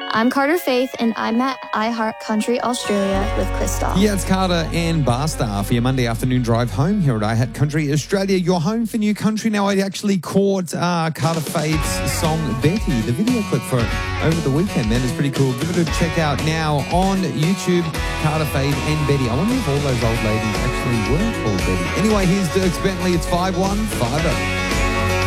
I'm Carter Faith, and I'm at iHeart Country Australia with Christoph. Yeah, it's Carter and Barstar for your Monday afternoon drive home here at iHeart Country Australia. Your home for new country. Now, I actually caught Carter Faith's song Betty, the video clip for it over the weekend, man. It's pretty cool. Give it a check out now on YouTube, Carter Faith and Betty. I wonder if all those old ladies actually were called Betty. Anyway, here's Dierks Bentley. It's 5-1, 5-0.